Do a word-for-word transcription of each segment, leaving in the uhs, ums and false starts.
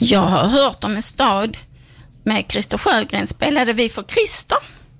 Jag har hört om en stad med Christer Sjögren. Spelade vi för Christer?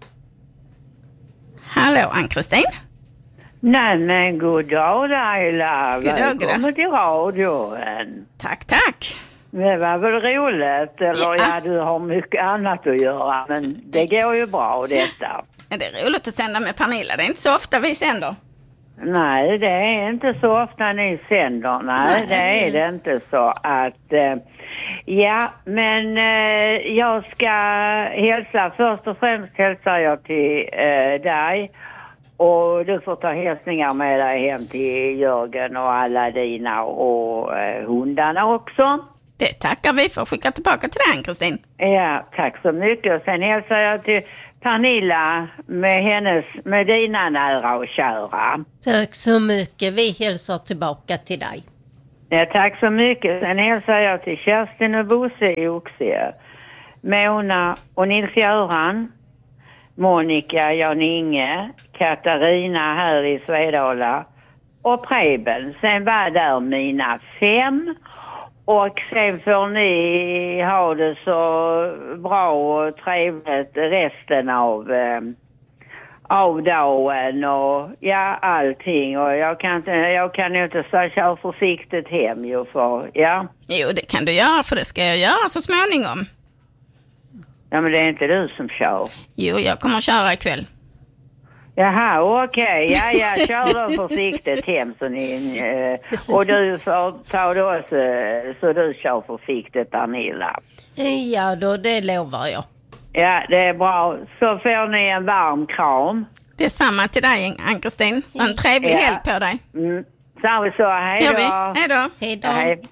Hallå, Ann-Kristin? Nej, men god dag Laila. God dag, välkommen till radion. Tack, tack. Det var väl roligt, eller ja. ja, du har mycket annat att göra, men det går ju bra detta. Ja, det är roligt att sända med Pernilla, det är inte så ofta vi sänder. Nej, det är inte så ofta ni sänder, nej, nej. Det är det inte så att... Eh, ja, men eh, jag ska hälsa, först och främst hälsar jag till eh, dig. Och du får ta hälsningar med dig hem till Jörgen och alla dina och eh, hundarna också. Det tackar vi för att skicka tillbaka till dig, Ann-Kristin. Ja, tack så mycket. Sen hälsar jag till Pernilla med hennes, med dina nära och kära. Tack så mycket. Vi hälsar tillbaka till dig. Ja, tack så mycket. Sen hälsar jag till Kerstin och Bosse i Oxie, Mona och Nils-Göran, Monica, Jan-Inge, Katarina här i Svedala och Preben. Sen var där mina fem. Och sen får ni ha det så bra och trevligt resten av, eh, av dagen och ja, allting. Och jag kan inte, jag kan inte så köra försiktigt hem ju för, ja. Jo, det kan du göra, för det ska jag göra så småningom. Ja, men det är inte du som kör. Jo, jag kommer att köra ikväll. Jaha, okej. Okay. Ja, ja, kör då försiktigt hem så ni, eh, och du får ta det också så du kör försiktigt, Pernilla. Ja då, det lovar jag. Ja, det är bra. Så får ni en varm kram. Det är samma till dig, Ann-Kristin. Så en trevlig ja. helg på dig. Mm. Så vi så, hej då. Ja, hej då. Hej då. Hej.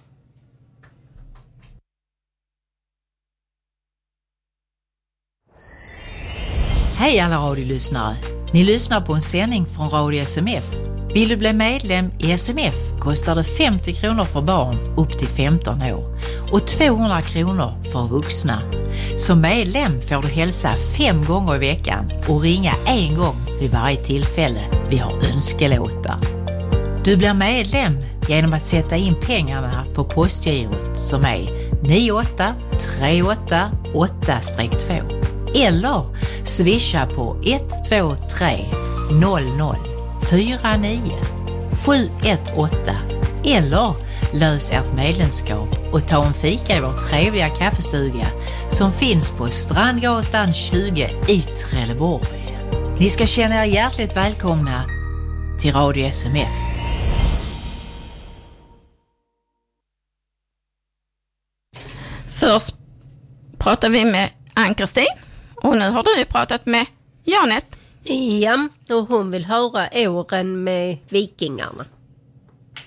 Hej alla radiolyssnare! Ni lyssnar på en sändning från Radio S M F. Vill du bli medlem i S M F kostar det femtio kronor för barn upp till femton år och tvåhundra kronor för vuxna. Som medlem får du hälsa fem gånger i veckan och ringa en gång vid varje tillfälle vi har önskelåtar. Du blir medlem genom att sätta in pengarna på postgirot som är nio åtta tre åtta åtta två. Eller swisha på ett två tre noll noll fyra nio sju ett åtta eller lös ert medlemskap och ta en fika i vår trevliga kaffestuga som finns på Strandgatan tjugo i Trelleborg. Ni ska känna er hjärtligt välkomna till Radio S M F. Först pratar vi med Ann-Kristin. Och nu har du ju pratat med Janet. Ja, och hon vill höra åren med vikingarna.